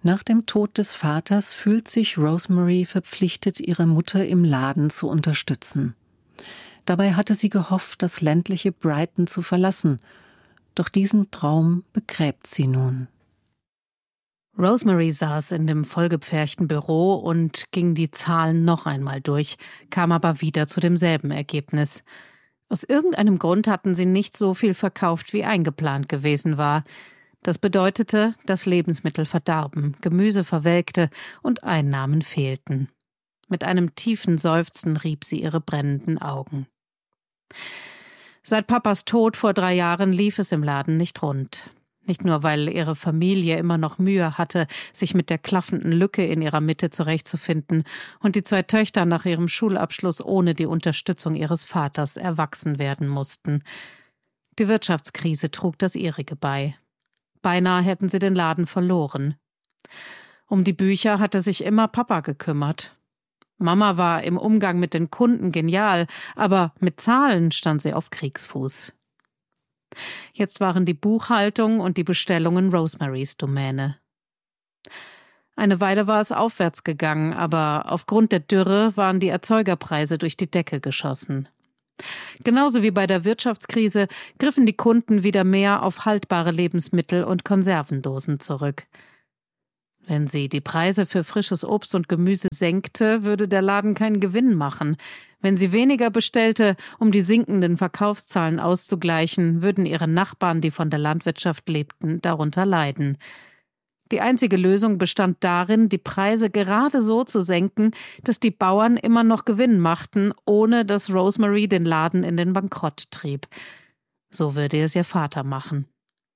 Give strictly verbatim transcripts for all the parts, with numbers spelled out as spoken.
Nach dem Tod des Vaters fühlt sich Rosemary verpflichtet, ihre Mutter im Laden zu unterstützen. Dabei hatte sie gehofft, das ländliche Brighton zu verlassen, doch diesen Traum begräbt sie nun. Rosemary saß in dem vollgepferchten Büro und ging die Zahlen noch einmal durch, kam aber wieder zu demselben Ergebnis. Aus irgendeinem Grund hatten sie nicht so viel verkauft, wie eingeplant gewesen war. Das bedeutete, dass Lebensmittel verdarben, Gemüse verwelkte und Einnahmen fehlten. Mit einem tiefen Seufzen rieb sie ihre brennenden Augen. Seit Papas Tod vor drei Jahren lief es im Laden nicht rund. Nicht nur, weil ihre Familie immer noch Mühe hatte, sich mit der klaffenden Lücke in ihrer Mitte zurechtzufinden und die zwei Töchter nach ihrem Schulabschluss ohne die Unterstützung ihres Vaters erwachsen werden mussten. Die Wirtschaftskrise trug das ihrige bei. Beinahe hätten sie den Laden verloren. Um die Bücher hatte sich immer Papa gekümmert. Mama war im Umgang mit den Kunden genial, aber mit Zahlen stand sie auf Kriegsfuß. Jetzt waren die Buchhaltung und die Bestellungen Rosemarys Domäne. Eine Weile war es aufwärts gegangen, aber aufgrund der Dürre waren die Erzeugerpreise durch die Decke geschossen. Genauso wie bei der Wirtschaftskrise griffen die Kunden wieder mehr auf haltbare Lebensmittel und Konservendosen zurück. Wenn sie die Preise für frisches Obst und Gemüse senkte, würde der Laden keinen Gewinn machen. Wenn sie weniger bestellte, um die sinkenden Verkaufszahlen auszugleichen, würden ihre Nachbarn, die von der Landwirtschaft lebten, darunter leiden. Die einzige Lösung bestand darin, die Preise gerade so zu senken, dass die Bauern immer noch Gewinn machten, ohne dass Rosemary den Laden in den Bankrott trieb. So würde es ihr Vater machen.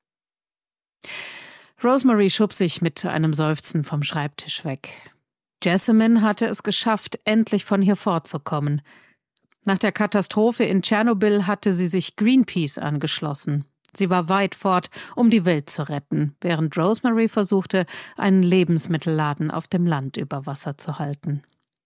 Rosemary schob sich mit einem Seufzen vom Schreibtisch weg. Jessamine hatte es geschafft, endlich von hier fortzukommen. Nach der Katastrophe in Tschernobyl hatte sie sich Greenpeace angeschlossen. Sie war weit fort, um die Welt zu retten, während Rosemary versuchte, einen Lebensmittelladen auf dem Land über Wasser zu halten.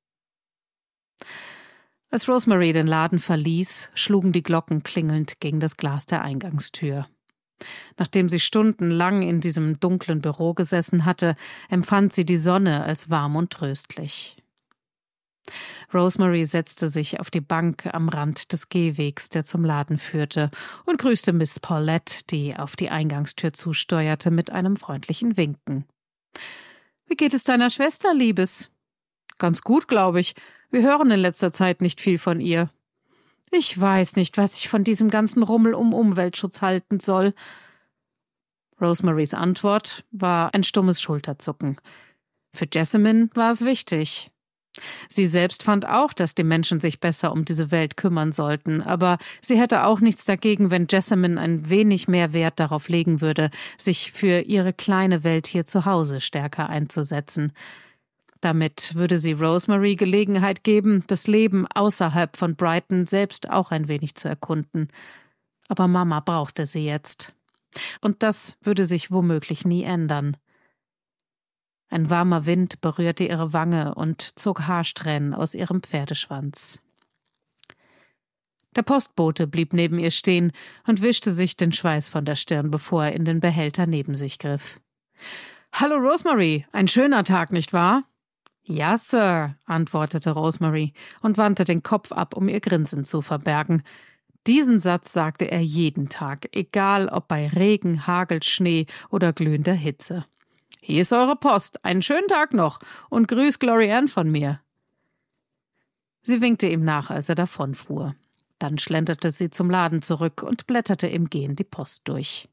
Als Rosemary den Laden verließ, schlugen die Glocken klingelnd gegen das Glas der Eingangstür. Nachdem sie stundenlang in diesem dunklen Büro gesessen hatte, empfand sie die Sonne als warm und tröstlich. Rosemary setzte sich auf die Bank am Rand des Gehwegs, der zum Laden führte, und grüßte Miss Paulette, die auf die Eingangstür zusteuerte, mit einem freundlichen Winken. »Wie geht es deiner Schwester, Liebes?« »Ganz gut, glaube ich. Wir hören in letzter Zeit nicht viel von ihr.« »Ich weiß nicht, was ich von diesem ganzen Rummel um Umweltschutz halten soll.« Rosemarys Antwort war ein stummes Schulterzucken. Für Jessamine war es wichtig. Sie selbst fand auch, dass die Menschen sich besser um diese Welt kümmern sollten, aber sie hätte auch nichts dagegen, wenn Jessamine ein wenig mehr Wert darauf legen würde, sich für ihre kleine Welt hier zu Hause stärker einzusetzen. Damit würde sie Rosemary Gelegenheit geben, das Leben außerhalb von Brighton selbst auch ein wenig zu erkunden. Aber Mama brauchte sie jetzt. Und das würde sich womöglich nie ändern. Ein warmer Wind berührte ihre Wange und zog Haarsträhnen aus ihrem Pferdeschwanz. Der Postbote blieb neben ihr stehen und wischte sich den Schweiß von der Stirn, bevor er in den Behälter neben sich griff. »Hallo Rosemary, ein schöner Tag, nicht wahr?« »Ja, Sir«, antwortete Rosemary und wandte den Kopf ab, um ihr Grinsen zu verbergen. Diesen Satz sagte er jeden Tag, egal ob bei Regen, Hagel, Schnee oder glühender Hitze. »Hier ist eure Post. Einen schönen Tag noch und grüß Glory Ann von mir.« Sie winkte ihm nach, als er davonfuhr. Dann schlenderte sie zum Laden zurück und blätterte im Gehen die Post durch.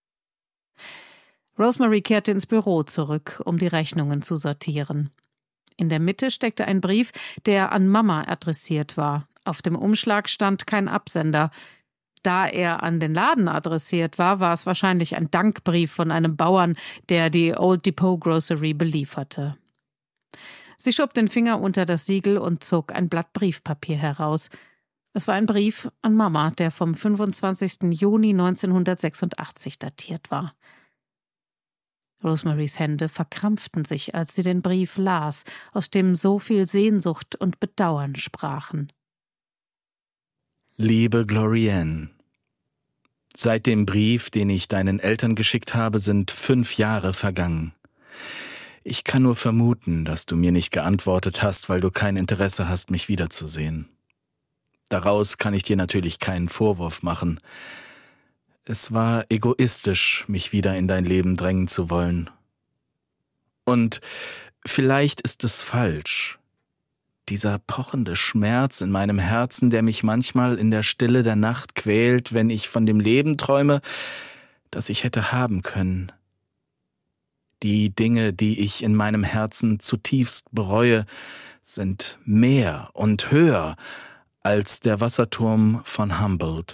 Rosemary kehrte ins Büro zurück, um die Rechnungen zu sortieren. In der Mitte steckte ein Brief, der an Mama adressiert war. Auf dem Umschlag stand kein Absender. Da er an den Laden adressiert war, war es wahrscheinlich ein Dankbrief von einem Bauern, der die Old Depot Grocery belieferte. Sie schob den Finger unter das Siegel und zog ein Blatt Briefpapier heraus. Es war ein Brief an Mama, der vom fünfundzwanzigsten Juni neunzehnhundertsechsundachtzig datiert war. Rosemarys Hände verkrampften sich, als sie den Brief las, aus dem so viel Sehnsucht und Bedauern sprachen. Liebe Glory Ann, seit dem Brief, den ich deinen Eltern geschickt habe, sind fünf Jahre vergangen. Ich kann nur vermuten, dass du mir nicht geantwortet hast, weil du kein Interesse hast, mich wiederzusehen. Daraus kann ich dir natürlich keinen Vorwurf machen. Es war egoistisch, mich wieder in dein Leben drängen zu wollen. Und vielleicht ist es falsch. Dieser pochende Schmerz in meinem Herzen, der mich manchmal in der Stille der Nacht quält, wenn ich von dem Leben träume, das ich hätte haben können. Die Dinge, die ich in meinem Herzen zutiefst bereue, sind mehr und höher als der Wasserturm von Humboldt.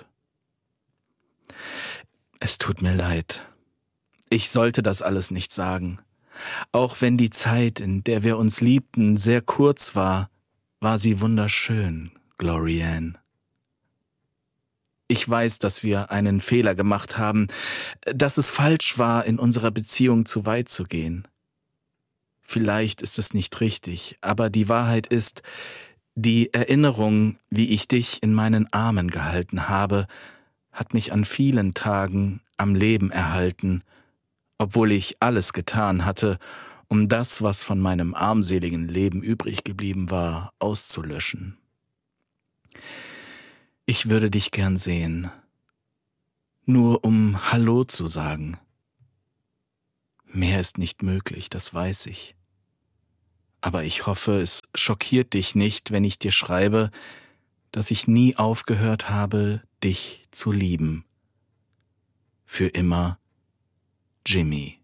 Es tut mir leid. Ich sollte das alles nicht sagen. Auch wenn die Zeit, in der wir uns liebten, sehr kurz war, war sie wunderschön, Glorianne. Ich weiß, dass wir einen Fehler gemacht haben, dass es falsch war, in unserer Beziehung zu weit zu gehen. Vielleicht ist es nicht richtig, aber die Wahrheit ist, die Erinnerung, wie ich dich in meinen Armen gehalten habe, hat mich an vielen Tagen am Leben erhalten, obwohl ich alles getan hatte, um das, was von meinem armseligen Leben übrig geblieben war, auszulöschen. Ich würde dich gern sehen, nur um Hallo zu sagen. Mehr ist nicht möglich, das weiß ich. Aber ich hoffe, es schockiert dich nicht, wenn ich dir schreibe, dass ich nie aufgehört habe, dich zu lieben. Für immer, Jimmy.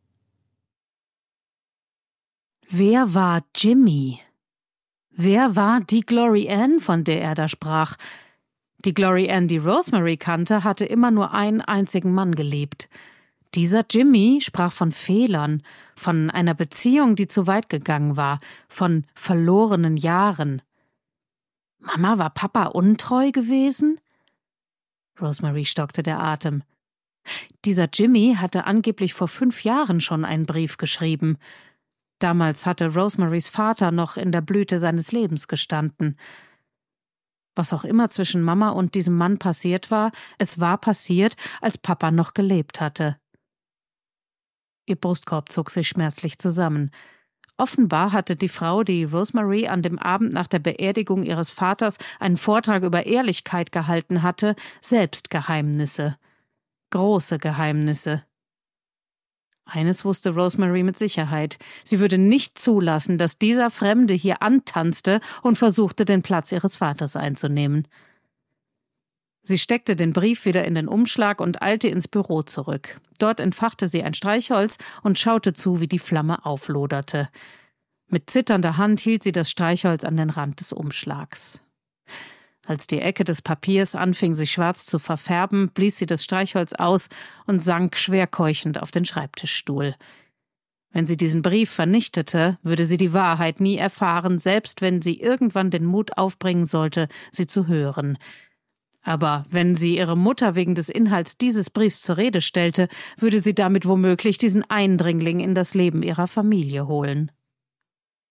Wer war Jimmy? Wer war die Glorianne, von der er da sprach? Die Glorianne, die Rosemary kannte, hatte immer nur einen einzigen Mann geliebt. Dieser Jimmy sprach von Fehlern, von einer Beziehung, die zu weit gegangen war, von verlorenen Jahren. Mama, war Papa untreu gewesen? Rosemary stockte der Atem. Dieser Jimmy hatte angeblich vor fünf Jahren schon einen Brief geschrieben. Damals hatte Rosemarys Vater noch in der Blüte seines Lebens gestanden. Was auch immer zwischen Mama und diesem Mann passiert war, es war passiert, als Papa noch gelebt hatte. Ihr Brustkorb zog sich schmerzlich zusammen. Offenbar hatte die Frau, die Rosemary an dem Abend nach der Beerdigung ihres Vaters einen Vortrag über Ehrlichkeit gehalten hatte, selbst Geheimnisse. Große Geheimnisse. Eines wusste Rosemary mit Sicherheit. Sie würde nicht zulassen, dass dieser Fremde hier antanzte und versuchte, den Platz ihres Vaters einzunehmen. Sie steckte den Brief wieder in den Umschlag und eilte ins Büro zurück. Dort entfachte sie ein Streichholz und schaute zu, wie die Flamme aufloderte. Mit zitternder Hand hielt sie das Streichholz an den Rand des Umschlags. Als die Ecke des Papiers anfing, sich schwarz zu verfärben, blies sie das Streichholz aus und sank schwer keuchend auf den Schreibtischstuhl. Wenn sie diesen Brief vernichtete, würde sie die Wahrheit nie erfahren, selbst wenn sie irgendwann den Mut aufbringen sollte, sie zu hören. Aber wenn sie ihre Mutter wegen des Inhalts dieses Briefs zur Rede stellte, würde sie damit womöglich diesen Eindringling in das Leben ihrer Familie holen.